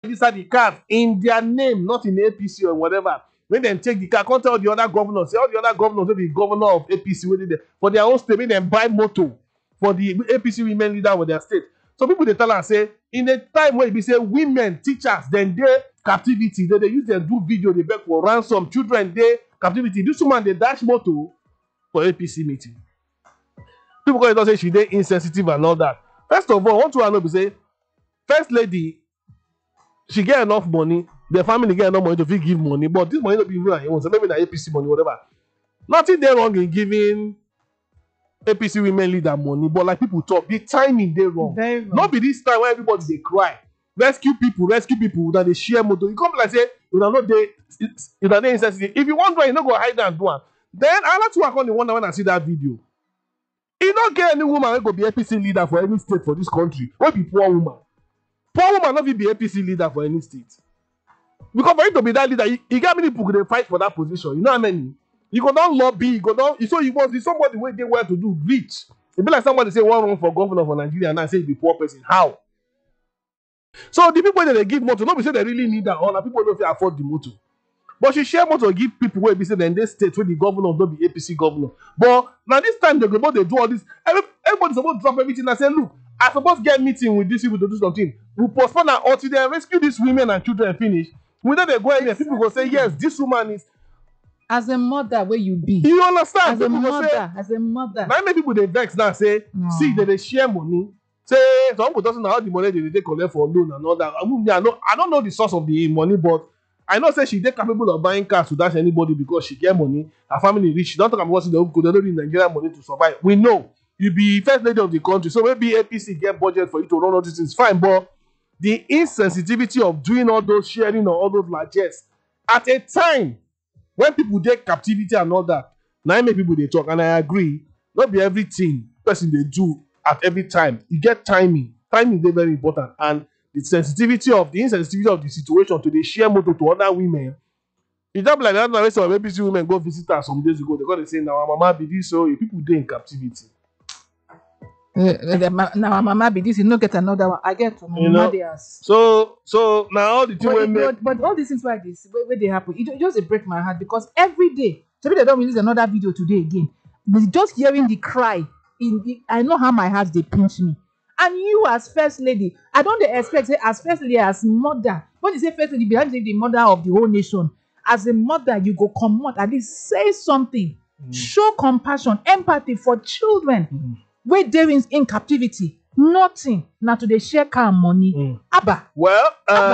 register the cars in their name, not in the APC or whatever. When they take the car, come tell the other governors, say all the other governors will be governor of APC for their own state, when they buy motor for the APC women leader of their state. So people they tell us say in a time where we say women teachers then they captivity, they use them do video, they beg for ransom, children they captivity. This woman they dash motor for APC meeting. People don't say she they insensitive and all that. First of all, what I know is say first lady she get enough money. The family get enough money to give money, but this money not be real. So maybe the APC money, whatever. Nothing there wrong in giving APC women leader money, but like people talk, the timing they wrong. Not be this time when everybody they cry. Rescue people that they share motor. You come like say you are not insensitive. If you want to, you not go hide and do one. Then I like to work on the wonder when I see that video. You don't get any woman who go be APC leader for any state for this country. Why be poor woman? Poor woman not be APC leader for any state. Because for you to be that leader, you got many people they fight for that position. You know how many? You go down lobby, you go down. So you must be somebody where they want to do rich. It be like somebody say one run for governor for Nigeria and I say be poor person. How? So the people that they give motor, nobody say they really need that. All the people don't afford the motor. But she share motor give people where be say in this state where the governor don't be APC governor. But now this time they go about they do all this. Everybody's supposed to drop everything and say, look, I supposed to get meeting with these people to do something. We postpone that until they rescue these women and children and finish. Whether they go in there, people go say, yes, this woman is. As a mother, where you be? You understand? As a mother. Now many people they vex now say, see, they share money. Say, some people doesn't know how the money they collect for loan and all that. I don't know the source of the money, but I know say she they capable of buying cars to dash anybody because she get money. Her family rich. She don't talk about what they don't need Nigerian money to survive. We know you be first lady of the country, so maybe APC get budget for you to run all these things. Fine, but the insensitivity of doing all those sharing or all those largesse at a time when people take captivity and all that, now make people they talk, and I agree. Not be everything person they do at every time. You get timing. Timing is very important, and the insensitivity of the situation to the share motor to other women. It's not like that. Now, some APC women go visit her some days ago. They got to say, "Now, mama be this, so people they in captivity." Now mama be this, you no get another one. I get so now all the things but all these things like this where they happen, it just break my heart because every day, maybe they don't release another video today again. But just hearing the cry I know how my heart they pinch me. And you as first lady, I don't expect say as first lady, as mother. When you say first lady, behind the mother of the whole nation. As a mother, you go come out at least say something, show compassion, empathy for children. Where there is in captivity, nothing. Now to the share car money. Abba. Well,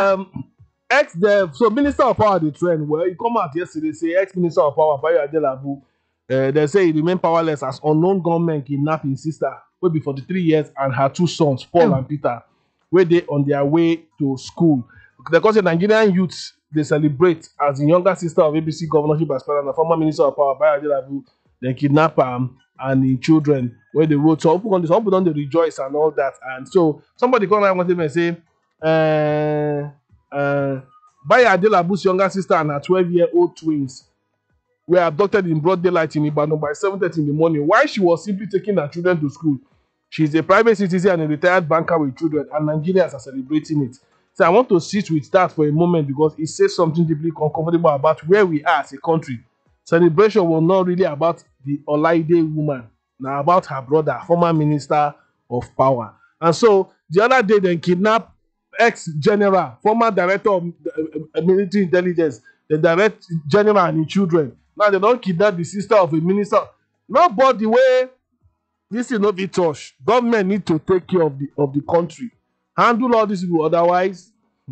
so Minister of Power the trend. Well, you come out yesterday say ex-Minister of Power Bayo Adelabu. They say he remain powerless as unknown gunmen kidnap his sister, will be for the 3 years, and her 2 sons, Paul and Peter, where they on their way to school. Because the Nigerian youths they celebrate as the younger sister of ABC governorship aspirant, the former Minister of Power Bayo Adelabu, they kidnap and the children where they wrote. So some people don't they rejoice and all that. And so somebody come out and say, Bayo Adelabu's younger sister and her 12-year-old twins were abducted in broad daylight in Ibadan by 7:30 in the morning while she was simply taking her children to school. She's a private citizen and a retired banker with children, and Nigerians are celebrating it. So I want to sit with that for a moment because it says something deeply uncomfortable about where we are as a country. Celebration was not really about the Olaide woman, now about her brother, former Minister of Power. And so the other day they kidnapped ex-general, former director of military intelligence, the direct general and his children. Now they don't kidnap the sister of a minister. Nobody way this is not be touched. Government need to take care of the country. Handle all these people, otherwise.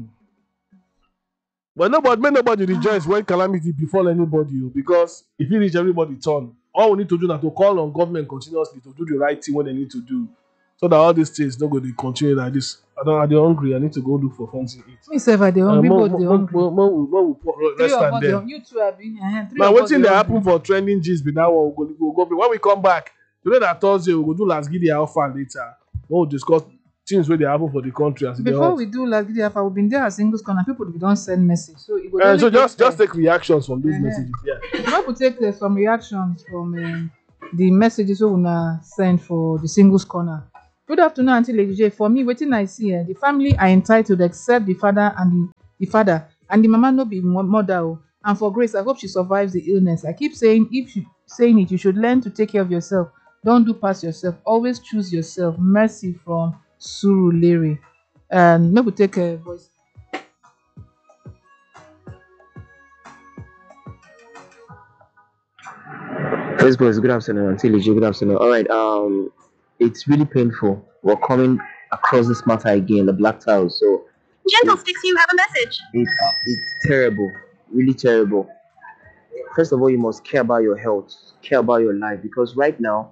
But nobody rejoice when calamity befall anybody, because if you reach everybody turn, all we need to do is to call on government continuously to do the right thing what they need to do, so that all these things don't go to continue like this. I'm hungry. I need to go look for something to eat. Me say I dey hungry, but dey hungry. Let's stand there. You two have been. Now waiting they happen for trending gist be that one we'll go. When we come back today, that Thursday we will do Last Gidi Alpha later. We'll discuss things where they happen for the country. As before we do Last Gidi Alpha, we've been there at Singles Corner. People don't send message, so it so just take reactions from those messages. Yeah. We take some reactions from the messages we wanna send for the Singles Corner. Good afternoon, Auntie Lady J. For me, waiting I see the family are entitled except the father and the father and the mama no be mother. Oh. And for Grace, I hope she survives the illness. I keep saying if you saying it, you should learn to take care of yourself. Don't do past yourself. Always choose yourself. Mercy from Surulere. And maybe take a voice. First boys, good afternoon. Until Good afternoon. All right. It's really painful. We're coming across this matter again, the black tiles. So Gentle Sticks, you have a message. It's terrible, really terrible. First of all, you must care about your health, care about your life, because right now,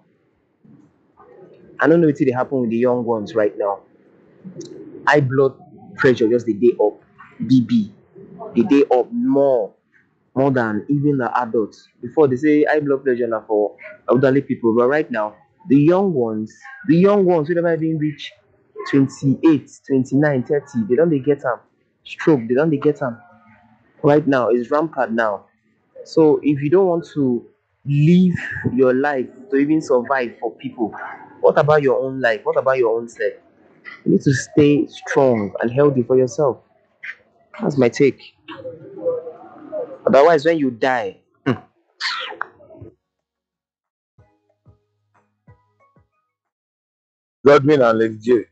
I don't know what it happen with the young ones right now. High blood pressure just the day up, BB, the day up more than even the adults. Before they say high blood pressure now for elderly people, but right now the young ones who never even reach 28, 29, 30, they don't they get them. Stroke, they don't they get them. Right now it's rampant now. So if you don't want to live your life to even survive for people, what about your own life? What about your own self? You need to stay strong and healthy for yourself. That's my take. Otherwise, when you die, Godwin and Lady J,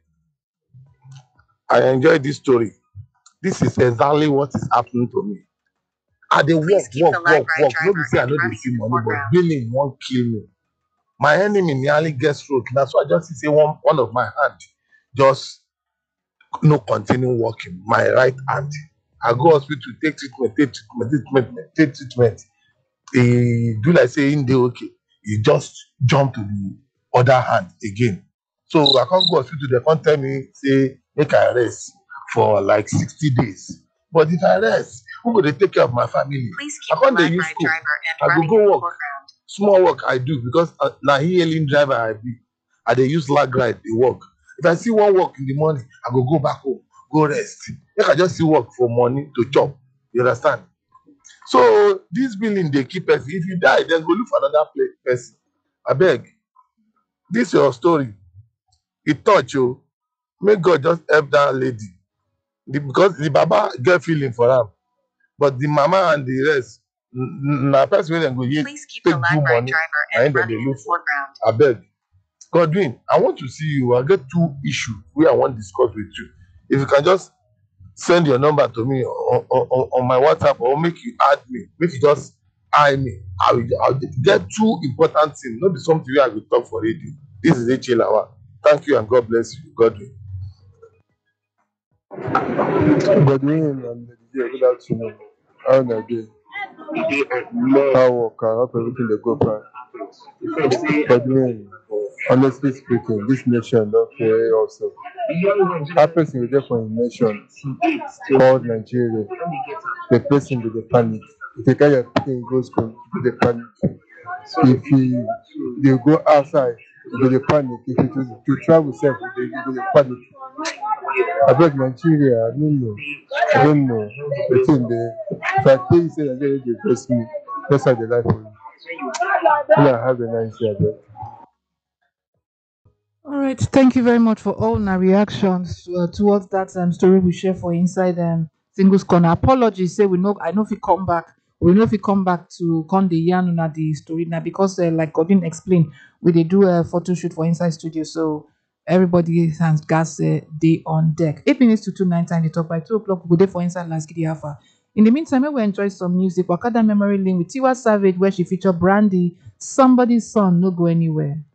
I enjoy this story. This is exactly what is happening to me. I dey work. No be say I no dey see money, but billing wan kill me. My enemy nearly get stroke. Na so I just see say one of my hand just no continue working. My right hand. I go hospital, take treatment. He do like say him dey okay. He just jump to the other hand again. So I can't go hospital. They can't tell me say make I rest for like 60 days. But if I rest, who go dey take care of my family? I can't dey use scope. I go work. Small work I do because na hailing driver I be. I dey use lag ride dey work. If I see one work in the morning, I go back home, go rest. Make I just see work for money to chop. You understand? So this billing dey keep person. If you die, then go look for another person. Abeg, this your story. E touch you. Make God just help that lady. Because the baba get feeling for am, but the mama and the rest, na person wey dem go use take do money, na im dem dey look for. Abeg, Godwin, I want to see you. I get two issues wey I wan discuss with you. If you can just send your number to me on my WhatsApp, or make you add me, make you just eye me. I'll get two important things, no be something wey I go talk for radio. This is Eche Lawa. Thank you and God bless you, Godwin. Godwin and Lady J, good afternoon. How na dey? How work? I hope everything dey go fine. Godwin, honestly speaking, this nation don fail also. How person go dey for im nation called Nigeria, the person go dey panic. If you carry your pikin go school, you go dey panic. If you dey go outside, you go dey panic. If you to travel sef, you go dey panic. Abeg Nigeria, I don't know wetin dey. If I tell you say Nigeria dey vex me, that's how dey lie for you. Una have a nice day abeg. All right, thank you very much for all my reactions towards that story we share for inside Singles Corner. Apologies, say I know if we come back, we know if we come back to Conde Yan na the story now because like Godwin explained, we they do a photo shoot for inside studio, so everybody has gas day on deck. 8 minutes to 2 9 time they talk by 2 o'clock. We go there for inside Last Giddy Alpha. In the meantime, we enjoy some music. Wakada Memory Lane with Tiwa Savage, where she featured Brandy. Somebody's son, no go anywhere.